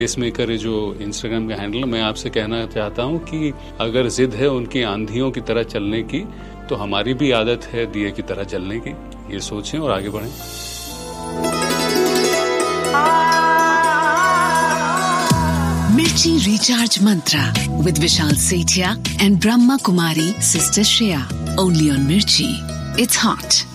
Pacemaker जो Instagram का handle, मैं आपसे कहना चाहता हूं कि अगर जिद है उनकी आंधियों की तरह चलने की, तो हमारी भी आदत है दिए की तरह जलने की। ये सोचें और आगे बढ़ें। Mirchi Recharge Mantra with Vishal Sethia and Brahma Kumari Sister Shreya. Only on Mirchi. It's hot.